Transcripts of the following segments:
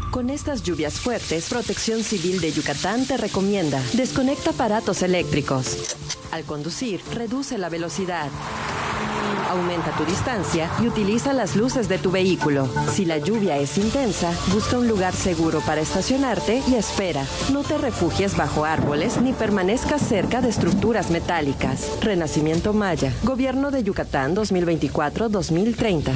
Con estas lluvias fuertes, Protección Civil de Yucatán te recomienda: desconecta aparatos eléctricos. Al conducir, reduce la velocidad. Aumenta tu distancia y utiliza las luces de tu vehículo. Si la lluvia es intensa, busca un lugar seguro para estacionarte y espera. No te refugies bajo árboles ni permanezcas cerca de estructuras metálicas. Renacimiento Maya. Gobierno de Yucatán 2024-2030.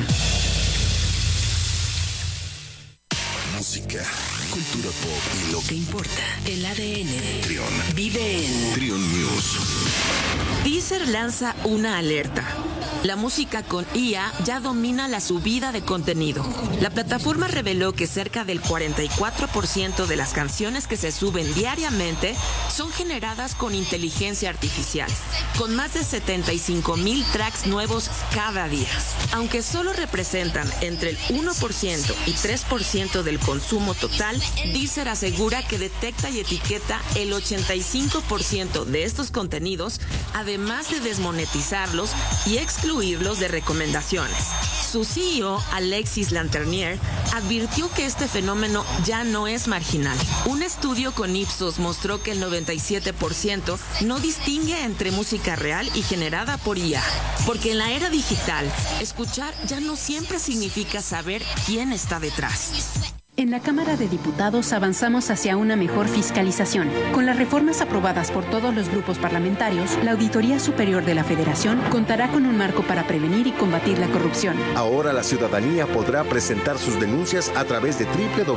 Música, cultura pop y lo que importa. El ADN de Trion. Vive en Trion News. Deezer lanza una alerta. La música con IA ya domina la subida de contenido. La plataforma reveló que cerca del 44% de las canciones que se suben diariamente son generadas con inteligencia artificial, con más de 75,000 tracks nuevos cada día. Aunque solo representan entre el 1% y 3% del consumo total, Deezer asegura que detecta y etiqueta el 85% de estos contenidos, además de desmonetizarlos y excluirlos de recomendaciones. Su CEO, Alexis Lanternier, advirtió que este fenómeno ya no es marginal. Un estudio con Ipsos mostró que el 97% no distingue entre música real y generada por IA, porque en la era digital, escuchar ya no siempre significa saber quién está detrás. En la Cámara de Diputados avanzamos hacia una mejor fiscalización. Con las reformas aprobadas por todos los grupos parlamentarios, la Auditoría Superior de la Federación contará con un marco para prevenir y combatir la corrupción. Ahora la ciudadanía podrá presentar sus denuncias a través de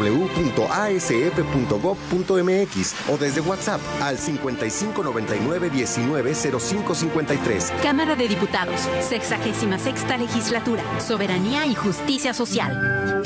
www.asf.gov.mx o desde WhatsApp al 5599-190553. Cámara de Diputados, 66ª Legislatura, Soberanía y Justicia Social.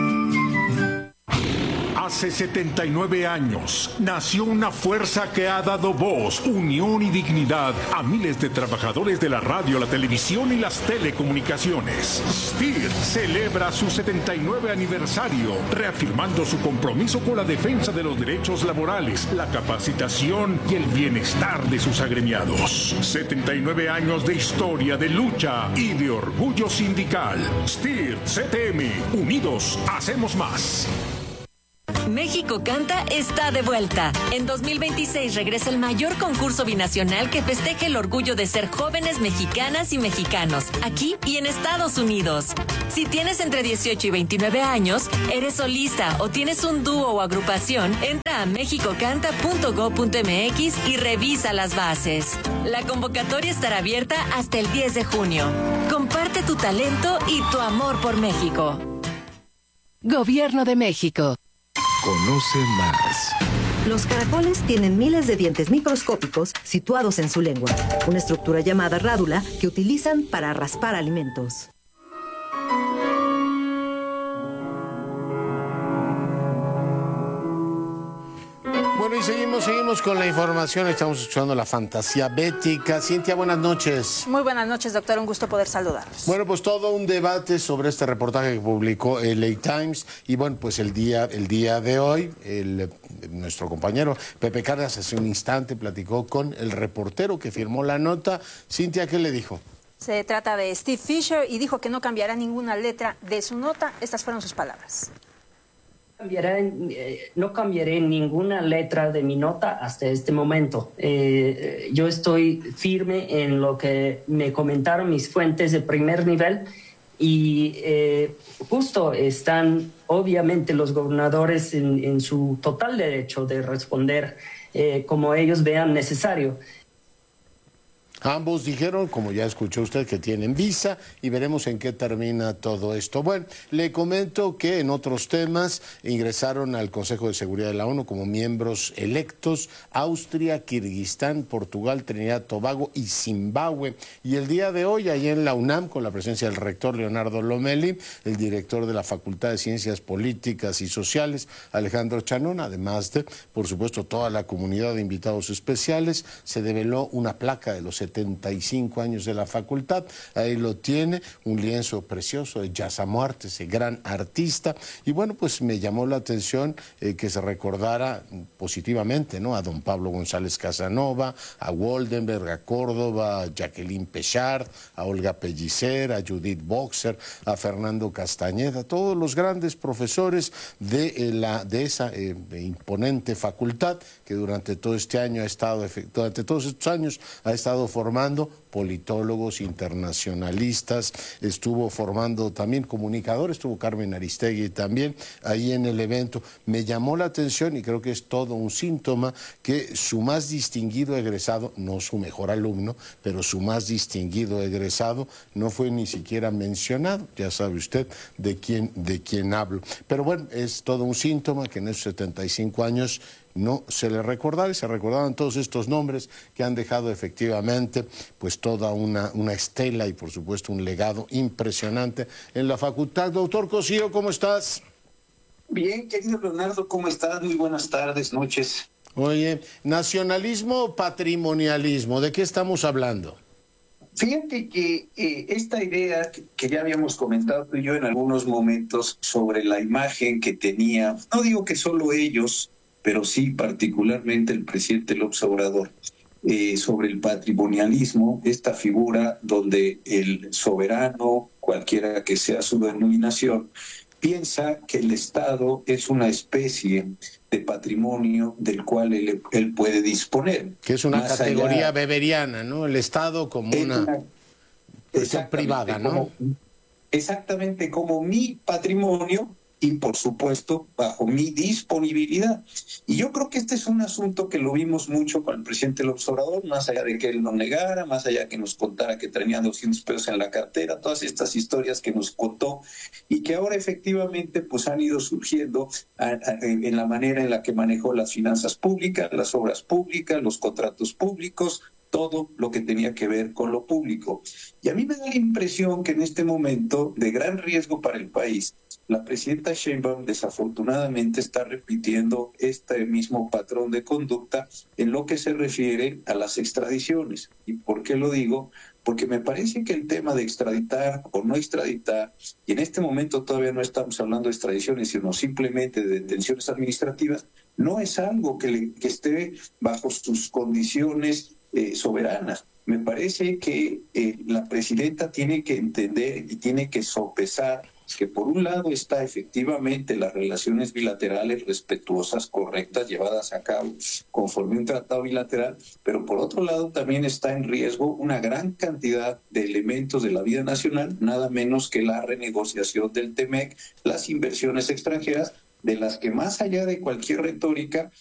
Hace 79 años nació una fuerza que ha dado voz, unión y dignidad a miles de trabajadores de la radio, la televisión y las telecomunicaciones. STIR celebra su 79 aniversario, reafirmando su compromiso con la defensa de los derechos laborales, la capacitación y el bienestar de sus agremiados. 79 años de historia, de lucha y de orgullo sindical. STIR CTM, unidos hacemos más. México Canta está de vuelta. En 2026 regresa el mayor concurso binacional que festeje el orgullo de ser jóvenes mexicanas y mexicanos, aquí y en Estados Unidos. Si tienes entre 18 y 29 años, eres solista o tienes un dúo o agrupación, entra a mexicocanta.gov.mx y revisa las bases. La convocatoria estará abierta hasta el 10 de junio. Comparte tu talento y tu amor por México. Gobierno de México. Conoce más. Los caracoles tienen miles de dientes microscópicos situados en su lengua, una estructura llamada rádula que utilizan para raspar alimentos. Bueno, y seguimos con la información. Estamos escuchando la fantasía bética. Cintia, buenas noches. Muy buenas noches, doctor. Un gusto poder saludarlos. Bueno, pues todo un debate sobre este reportaje que publicó el LA Times. Y bueno, pues el día de hoy, nuestro compañero Pepe Cárdenas hace un instante platicó con el reportero que firmó la nota. Cintia, ¿qué le dijo? Se trata de Steve Fisher y dijo que no cambiará ninguna letra de su nota. Estas fueron sus palabras. No cambiaré ninguna letra de mi nota hasta este momento. Yo estoy firme en lo que me comentaron mis fuentes de primer nivel y justo están obviamente los gobernadores en su total derecho de responder como ellos vean necesario. Ambos dijeron, como ya escuchó usted, que tienen visa y veremos en qué termina todo esto. Bueno, le comento que en otros temas ingresaron al Consejo de Seguridad de la ONU como miembros electos Austria, Kirguistán, Portugal, Trinidad, Tobago y Zimbabue. Y el día de hoy, allí en la UNAM, con la presencia del rector Leonardo Lomelli, el director de la Facultad de Ciencias Políticas y Sociales, Alejandro Chanón, además de, por supuesto, toda la comunidad de invitados especiales, se develó una placa de los 75 años de la facultad. Ahí lo tiene, un lienzo precioso de Yasa Muarte, ese gran artista. Y bueno, pues me llamó la atención que se recordara positivamente, ¿no?, a don Pablo González Casanova, a Woldenberg, a Córdoba, a Jacqueline Pechard, a Olga Pellicer, a Judith Boxer, a Fernando Castañeda, todos los grandes profesores de esa imponente facultad que durante todo este año durante todos estos años ha estado formando politólogos, internacionalistas, estuvo formando también comunicadores, estuvo Carmen Aristegui también ahí en el evento. Me llamó la atención y creo que es todo un síntoma que su más distinguido egresado, no su mejor alumno, pero su más distinguido egresado no fue ni siquiera mencionado. Ya sabe usted de quién hablo. Pero bueno, es todo un síntoma que en esos 75 años no se le recordaba, y se recordaban todos estos nombres que han dejado efectivamente pues toda una estela y por supuesto un legado impresionante en la facultad. Doctor Cosío, ¿cómo estás? Bien, querido Leonardo, ¿cómo estás? Muy buenas tardes, noches. Oye, nacionalismo o patrimonialismo, ¿de qué estamos hablando? Fíjate que esta idea que ya habíamos comentado tú y yo en algunos momentos sobre la imagen que tenía, no digo que solo ellos, pero sí particularmente el presidente López Obrador, sobre el patrimonialismo, esta figura donde el soberano, cualquiera que sea su denominación, piensa que el Estado es una especie de patrimonio del cual él puede disponer. Que es una categoría weberiana, ¿no? El Estado como una cuestión privada, ¿no? Exactamente, como mi patrimonio y, por supuesto, bajo mi disponibilidad. Y yo creo que este es un asunto que lo vimos mucho con el presidente López Obrador, más allá de que él lo negara, más allá de que nos contara que tenía 200 pesos en la cartera, todas estas historias que nos contó y que ahora efectivamente pues han ido surgiendo en la manera en la que manejó las finanzas públicas, las obras públicas, los contratos públicos, todo lo que tenía que ver con lo público. Y a mí me da la impresión que en este momento de gran riesgo para el país, la presidenta Sheinbaum desafortunadamente está repitiendo este mismo patrón de conducta en lo que se refiere a las extradiciones. ¿Y por qué lo digo? Porque me parece que el tema de extraditar o no extraditar, y en este momento todavía no estamos hablando de extradiciones, sino simplemente de detenciones administrativas, no es algo que esté bajo sus condiciones soberanas. Me parece que la presidenta tiene que entender y tiene que sopesar que por un lado está efectivamente las relaciones bilaterales respetuosas, correctas, llevadas a cabo conforme un tratado bilateral, pero por otro lado también está en riesgo una gran cantidad de elementos de la vida nacional, nada menos que la renegociación del TEMEC, las inversiones extranjeras, de las que más allá de cualquier retórica,